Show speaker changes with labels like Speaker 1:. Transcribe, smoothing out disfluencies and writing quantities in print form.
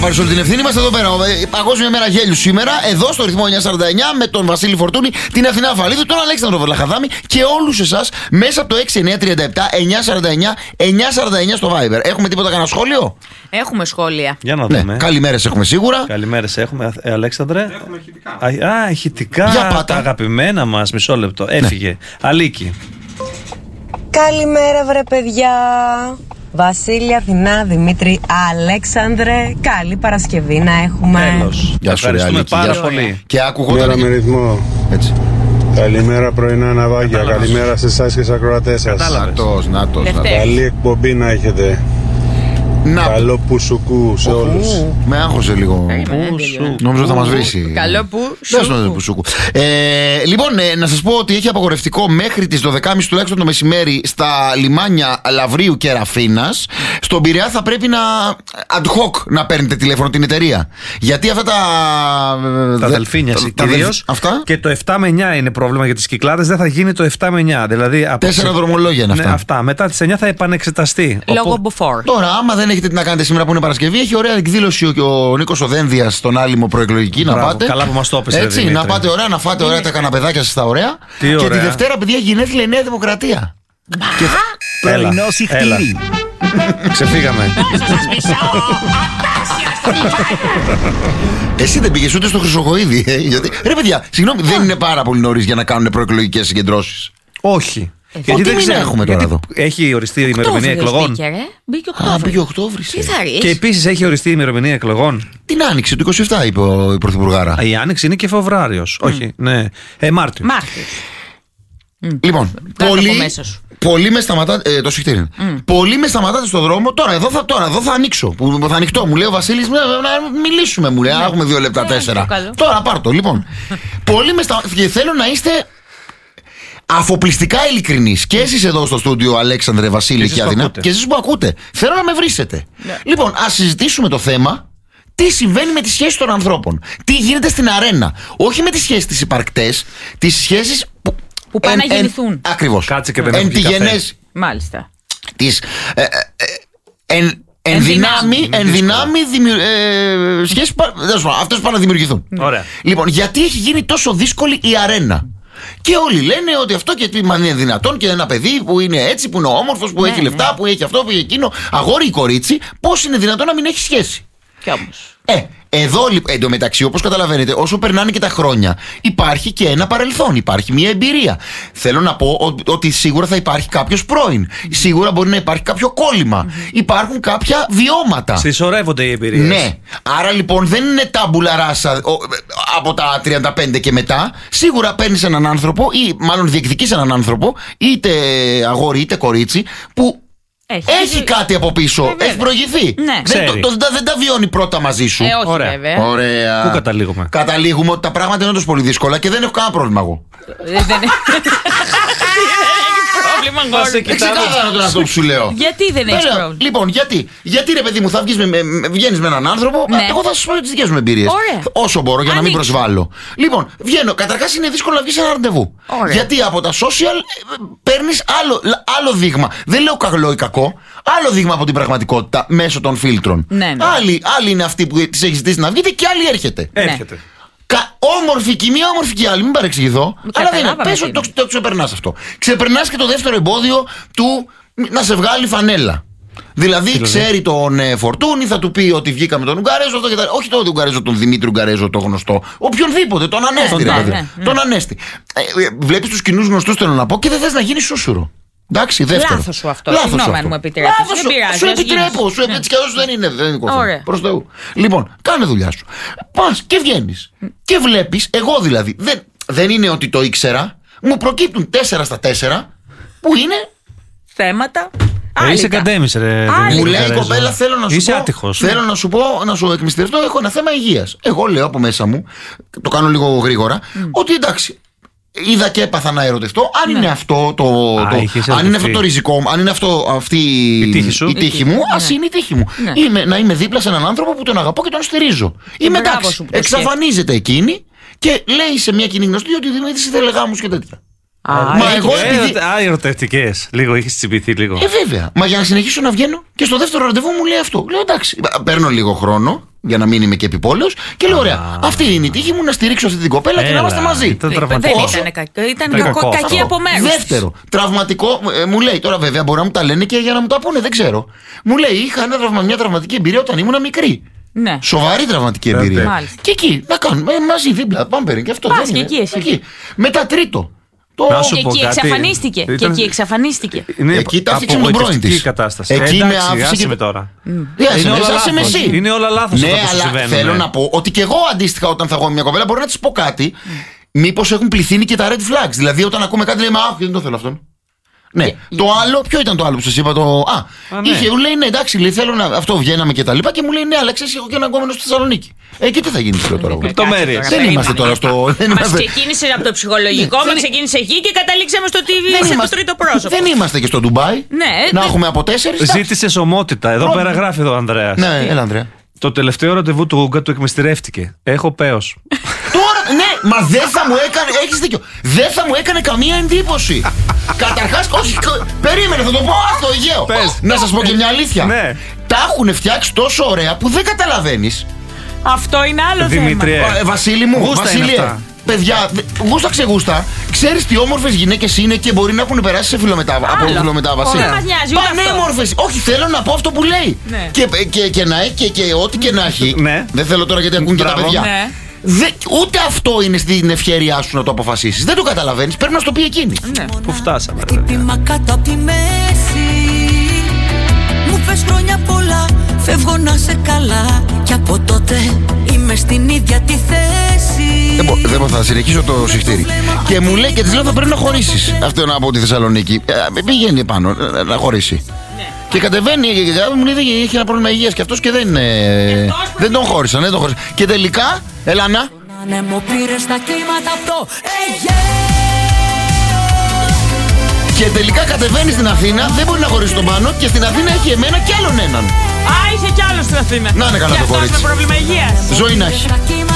Speaker 1: πάρεις όλη την ευθύνη. Είμαστε εδώ πέρα. Παγκόσμια μέρα γέλιου σήμερα. Εδώ στο ρυθμό 949 με τον Βασίλη Φορτούνη, την Αθηνά Φαλίδου, τον Αλέξανδρο Βλαχαδάμη και όλους εσάς μέσα από το 6937-949-949 στο Viber. Έχουμε τίποτα, κανένα σχόλιο?
Speaker 2: Έχουμε σχόλια.
Speaker 3: Για να δούμε.
Speaker 1: Καλημέρες έχουμε σίγουρα.
Speaker 3: Καλημέρες έχουμε, Αλέξανδρε.
Speaker 4: Έχουμε ηχητικά.
Speaker 3: Ηχητικά.
Speaker 1: Για πάτα.
Speaker 3: Τα αγαπημένα μας. Μισό λεπτό. Έφυγε. Αλίκη.
Speaker 5: Καλημέρα βρε παιδιά. Βασίλη, Αθηνά, Δημήτρη, Αλέξανδρε. Καλή Παρασκευή να έχουμε.
Speaker 3: Τέλος.
Speaker 1: Γεια σου,
Speaker 3: Ευχαριστούμε
Speaker 1: Αλίκη,
Speaker 3: πάρα
Speaker 1: γεια σου.
Speaker 3: πολύ.
Speaker 1: Και άκουγα
Speaker 6: Μέρα με ρυθμό.
Speaker 1: Έτσι.
Speaker 6: Καλημέρα πρωινά ναυάγια.
Speaker 3: Κατάλαβες.
Speaker 6: Καλημέρα σε εσάς και στους ακροατές σας.
Speaker 3: Κατάλαβες.
Speaker 1: Νάτος.
Speaker 2: Δευτέρα.
Speaker 6: Καλή εκπομπή να έχετε.
Speaker 1: Να.
Speaker 6: Καλό πουσουκού σε όλους.
Speaker 1: Με άγχωσε λίγο. Νόμιζα θα μας βρει.
Speaker 2: Καλό που
Speaker 1: Σούκου. Λοιπόν, να σας πω ότι έχει απαγορευτικό μέχρι τις 12.30 τουλάχιστον το μεσημέρι στα λιμάνια Λαβρίου και Ραφίνας. Στον Πειραιά θα πρέπει να ad hoc να παίρνετε τηλέφωνο την εταιρεία. Γιατί αυτά
Speaker 3: Τα δελφίνια κυρίως.
Speaker 1: Αυτά.
Speaker 3: Και το 7 με 9 είναι πρόβλημα για τις κυκλάδες. Δεν θα γίνει το 7 με 9. Δηλαδή από
Speaker 1: 4 δρομολόγια είναι
Speaker 3: Ναι,
Speaker 1: αυτά.
Speaker 3: αυτά. Μετά τις 9 θα επανεξεταστεί.
Speaker 2: Λόγω μποφόρ.
Speaker 1: Τώρα, άμα δεν έχετε τι να κάνετε σήμερα που είναι Παρασκευή, έχει ωραία εκδήλωση ο Νίκος ο Δένδιας στον Άλυμο προεκλογική. Να
Speaker 3: Μπράβο,
Speaker 1: πάτε.
Speaker 3: καλά που μας το έπεσε,
Speaker 1: Έτσι,
Speaker 3: Δημήτρη.
Speaker 1: να πάτε ωραία, να φάτε ωραία τα καναπεδάκια σας τα ωραία.
Speaker 3: Τι
Speaker 1: Και τη
Speaker 3: ωραία.
Speaker 1: Δευτέρα, παιδιά, γενέθλια η Νέα Δημοκρατία. Και
Speaker 3: Πρωινό συχτήρι. Ξεφύγαμε.
Speaker 1: Εσύ δεν πήγες ούτε στο Χρυσοχοΐδη, γιατί. Ρε παιδιά, συγγνώμη, δεν είναι πάρα πολύ νωρίς για να κάνουν προεκλογικές συγκεντρώσεις?
Speaker 3: Όχι.
Speaker 1: τι μήνα έχουμε τώρα εδώ?
Speaker 3: Έχει οριστεί η ημερομηνία εκλογών.
Speaker 2: Μπήκε
Speaker 1: Α,
Speaker 2: Οκτώβρη.
Speaker 1: πήγε Οκτώβρης.
Speaker 2: Τι θα
Speaker 3: Και
Speaker 2: ρίξει.
Speaker 3: επίσης έχει οριστεί η ημερομηνία εκλογών.
Speaker 1: Την άνοιξε του 27, είπε η Πρωθυπουργάρα.
Speaker 3: Η Άνοιξη είναι και Φεβρουάριος. Όχι, ναι. Μάρτιο.
Speaker 2: Μάρτιος.
Speaker 1: Λοιπόν,
Speaker 2: Κάτω από μέσα σου.
Speaker 1: πολλοί με σταματάτε. Το συχτήρι. Πολλοί με σταματάτε στον δρόμο. Τώρα εδώ θα ανοίξω. Που θα ανοιχτώ. Μου λέει ο Βασίλης, να μιλήσουμε. Μου λέει, έχουμε 2 λεπτά, 4.
Speaker 2: καλό.
Speaker 1: Τώρα πάρ' το. Λοιπόν, πολλοί με σταματάτε. Και θέλω να είστε αφοπλιστικά ειλικρινείς. Και εσείς εδώ στο στούντιο, Αλέξανδρε, Βασίλη
Speaker 3: εσείς
Speaker 1: και
Speaker 3: που
Speaker 1: Αθηνά.
Speaker 3: ακούτε.
Speaker 1: Και εσείς που ακούτε. Θέλω να με βρίσετε. Λοιπόν, ας συζητήσουμε το θέμα. Τι συμβαίνει με τις σχέσεις των ανθρώπων? Τι γίνεται στην αρένα? Όχι με τις σχέσεις τις υπαρκτές, τις σχέσεις
Speaker 2: Που πάνε να γεννηθούν.
Speaker 1: Ακριβώς.
Speaker 3: Κάτσε και δεν
Speaker 1: εν
Speaker 3: έχω
Speaker 1: τη
Speaker 3: πιει καφέ.
Speaker 1: γενέση
Speaker 2: Μάλιστα.
Speaker 1: της
Speaker 2: Ενδυνάμει.
Speaker 1: σχέσεις αυτές πάνε να δημιουργηθούν.
Speaker 3: Ωραία.
Speaker 1: Λοιπόν, γιατί έχει γίνει τόσο δύσκολη η αρένα? Και όλοι λένε ότι αυτό και τι είναι δυνατόν, και ένα παιδί που είναι έτσι, που είναι όμορφος, που έχει λεφτά, που έχει αυτό, που έχει εκείνο, αγόρι ή κορίτσι, πώς είναι δυνατόν να μην έχει σχέση?
Speaker 2: Κι όμως.
Speaker 1: Εδώ εντωμεταξύ, όπως καταλαβαίνετε, όσο περνάνε και τα χρόνια, υπάρχει και ένα παρελθόν, υπάρχει μια εμπειρία. Θέλω να πω ότι σίγουρα θα υπάρχει κάποιος πρώην. Σίγουρα μπορεί να υπάρχει κάποιο κόλλημα. Υπάρχουν κάποια βιώματα.
Speaker 3: Συσσωρεύονται οι εμπειρίες.
Speaker 1: Ναι. Άρα λοιπόν δεν είναι τάμπουλα ράσα από τα 35 και μετά. Σίγουρα παίρνεις έναν άνθρωπο, ή μάλλον διεκδικείς έναν άνθρωπο, είτε αγόρι είτε κορίτσι, που έχει κάτι από πίσω,
Speaker 2: βέβαια.
Speaker 1: έχει προηγηθεί.
Speaker 2: Ναι.
Speaker 1: Δεν τα βιώνει πρώτα μαζί σου.
Speaker 2: Όχι,
Speaker 3: Ωραία.
Speaker 2: βέβαια.
Speaker 1: Ωραία.
Speaker 3: Πού καταλήγουμε?
Speaker 1: Καταλήγουμε ότι τα πράγματα είναι τόσο πολύ δύσκολα και δεν έχω κανένα πρόβλημα εγώ.
Speaker 2: Δεν έχει πρόβλημα, γόρι.
Speaker 1: Ξεκάθαρα τώρα αυτό που σου λέω.
Speaker 2: Γιατί δεν έχει
Speaker 1: Λέω,
Speaker 2: πρόβλημα?
Speaker 1: Λοιπόν, γιατί ρε παιδί μου, θα βγαίνεις με έναν άνθρωπο,
Speaker 2: Ναι.
Speaker 1: εγώ θα σου πω τις δικές μου εμπειρίες.
Speaker 2: Ωραία.
Speaker 1: Όσο μπορώ για να μην
Speaker 2: Ανοίξου.
Speaker 1: προσβάλλω. Λοιπόν, βγαίνω. Καταρχάς είναι δύσκολο να βγεις ένα ραντεβού.
Speaker 2: Ωραία.
Speaker 1: Γιατί από τα social παίρνεις άλλο δείγμα. Δεν λέω καλό ή κακό. Άλλο δείγμα από την πραγματικότητα μέσω των φίλτρων.
Speaker 2: Ναι.
Speaker 1: Άλλοι είναι αυτοί που τις έχει ζητήσει να βγείτε και άλλοι έρχεται.
Speaker 3: Έρχεται.
Speaker 1: Όμορφη και μία, όμορφη και άλλη. Μην παρεξηγηθώ. Αλλά δεν είναι.
Speaker 2: Καταλάβαμε
Speaker 1: Πες
Speaker 2: τι
Speaker 1: ότι το ξεπερνάς αυτό. Ξεπερνάς και το δεύτερο εμπόδιο του να σε βγάλει φανέλα. Δηλαδή, ξέρει τον Φορτούνη, θα του πει ότι βγήκα με τον Ουγγαρέζο. Αυτό και τα... Όχι τον Ουγγαρέζο, τον Δημήτρη Ουγγαρέζο, το γνωστό. Οποιονδήποτε, τον Ανέστη. Ρε, παιδί. Τον Ανέστη. Βλέπεις τους κοινούς γνωστούς, θέλω να πω, και δεν θες να γίνεις σούσουρο. Εντάξει, δεύτερο.
Speaker 2: Λάθος σου αυτό. Συγγνώμη αν μου επιτρέπεις. Δεν πειράζει.
Speaker 1: Σου επιτρέπω. Σου έτσι κι αλλιώς δεν είναι
Speaker 2: Ωραία.
Speaker 1: προς Θεού. Λοιπόν, κάνε δουλειά σου. Πας και βγαίνεις. Και βλέπεις, εγώ δηλαδή, δεν είναι ότι το ήξερα. Μου προκύπτουν 4 στα 4 που είναι.
Speaker 2: Θέματα.
Speaker 3: Είσαι κατέμισε, ρε.
Speaker 1: Μου λέει η κοπέλα, θέλω να σου
Speaker 3: Είσαι
Speaker 1: πω.
Speaker 3: άτυχος.
Speaker 1: Θέλω να σου πω, να σου εκμυστηρευτώ, έχω ένα θέμα υγείας. Εγώ λέω από μέσα μου, το κάνω λίγο γρήγορα, ότι εντάξει. Είδα και έπαθα να ερωτευτώ. Αν είναι αυτό αν είναι αυτό το ριζικό μου, αν είναι αυτή η τύχη μου, ας είναι η τύχη μου. Να είμαι δίπλα σε έναν άνθρωπο που τον αγαπώ και τον στηρίζω. Είμαι εντάξει. Εξαφανίζεται εκείνη και λέει σε μια κοινή γνωστή ότι ο Δημήτρης ήθελε γάμους και τέτοια. Μα εγώ επειδή.
Speaker 3: Ερωτευτικές. Λίγο, είχες τσιμπηθεί λίγο.
Speaker 1: Βέβαια. Μα για να συνεχίσω να βγαίνω και στο δεύτερο ραντεβού μου λέει αυτό. Λέω εντάξει. Παίρνω λίγο χρόνο για να μην είμαι και επιπόλαιος και λέω ωραία. Αυτή είναι η τύχη μου να στηρίξω αυτή την κοπέλα και να είμαστε μαζί.
Speaker 2: Δεν ήταν κακή από μέρους.
Speaker 1: Δεύτερο, τραυματικό. Μου λέει τώρα βέβαια μπορεί να μου τα λένε και για να μου τα πούνε, δεν ξέρω. Μου λέει είχα μια τραυματική εμπειρία όταν ήμουν μικρή.
Speaker 2: Ναι.
Speaker 1: Σοβαρή τραυματική εμπειρία.
Speaker 2: Μάλιστα.
Speaker 1: Και εκεί να κάνουμε μαζί δίπλα. Πάμπερ και αυτό.
Speaker 2: Πας και εκεί εσύ.
Speaker 1: Μετά τρίτο.
Speaker 2: Και εκεί εξαφανίστηκε. Και εκεί εξαφανίστηκε.
Speaker 1: Εκεί τα άφηξε με τον πρώην της.
Speaker 3: Κατάσταση.
Speaker 1: Εκεί με
Speaker 3: άφησε
Speaker 1: άφησε
Speaker 3: με τώρα.
Speaker 1: Είναι
Speaker 3: όλα λάθος.
Speaker 1: Ναι, αλλά θέλω να πω ότι και εγώ αντίστοιχα όταν θα έχω μια κοπέλα μπορεί να της πω κάτι. Μήπως έχουν πληθύνει και τα red flags. Δηλαδή όταν ακούμε κάτι λέμε αχ, δεν το θέλω αυτόν. Ναι. Το άλλο, ποιο ήταν το άλλο που σας είπα? Είχε, μου λέει ναι, εντάξει, λέει, θέλω να. Αυτό βγαίναμε και τα λοιπά και μου λέει ναι, αλλά ξέρεις, έχω και έναν κόμενο στη Θεσσαλονίκη. Και τι θα γίνει τώρα? Δεν είμαστε τώρα στο.
Speaker 2: Μας ξεκίνησε από το ψυχολογικό, μας ξεκίνησε εκεί και καταλήξαμε στο TV σε το τρίτο πρόσωπο.
Speaker 1: Δεν είμαστε και στο Ντουμπάι. Να έχουμε από 4.
Speaker 3: Ζήτησε ομότητα. Εδώ πέρα γράφει εδώ ο Ανδρέας.
Speaker 1: Ναι, έλα Ανδρέα.
Speaker 3: Το τελευταίο ραντεβού του Γούγκα του εκμυστηρεύτηκε. Έχω πέος.
Speaker 1: Τώρα, ναι, μα δεν θα μου έκανε. Έχεις δίκιο. Δεν θα μου έκανε καμία εντύπωση. Καταρχάς, όχι. Περίμενε, θα το πω. Αυτό Αιγαίο. Να σας πω και μια αλήθεια.
Speaker 3: Ναι.
Speaker 1: Τα έχουν φτιάξει τόσο ωραία που δεν καταλαβαίνεις.
Speaker 2: Αυτό είναι άλλο
Speaker 3: Δημήτριε.
Speaker 2: θέμα.
Speaker 1: Βασίλη μου, Βασίλειε. Παιδιά, γούστα ξεγούστα, ξέρεις τι όμορφες γυναίκες είναι και μπορεί να έχουν περάσει σε από φιλομετάβαση.
Speaker 2: Δεν μας νοιάζει ούτε αυτό.
Speaker 1: Πανέμορφες. Όχι, θέλω να πω αυτό που λέει.
Speaker 2: Ναι.
Speaker 1: Και να έχει και ό,τι και να έχει.
Speaker 3: Ναι.
Speaker 1: Δεν θέλω τώρα γιατί ακούν και τα παιδιά.
Speaker 2: Ναι.
Speaker 1: Ούτε αυτό είναι στην ευχέρειά σου να το αποφασίσεις. Δεν το καταλαβαίνεις. Πρέπει να σου το πει εκείνη.
Speaker 2: Ναι.
Speaker 3: Πού φτάσαμε?
Speaker 4: Χτύπημα κάτω από τη μέση. Μου πες χρόνια πολλά, φεύγω να σε καλά. Και από τότε είμαι στην ίδια τη θέση.
Speaker 1: Δεν θα συνεχίσω το συχτήρι. Και μου λέει και της λέω θα πρέπει να χωρίσεις. Αυτό είναι από τη Θεσσαλονίκη. Πηγαίνει πάνω να χωρίσει. Και κατεβαίνει, μου λέει είχε ένα πρόβλημα υγείας και αυτός και δεν τον χώρισαν. Και τελικά, Ελάνα. Και τελικά κατεβαίνει στην Αθήνα, δεν μπορεί να χωρίσει τον πάνω και στην Αθήνα έχει εμένα και άλλον έναν.
Speaker 2: Είχε κι άλλο στην Αθήνα.
Speaker 1: Να είναι καλά το κορίτσι.
Speaker 2: Με πρόβλημα υγείας.
Speaker 1: Ζωή να έχει.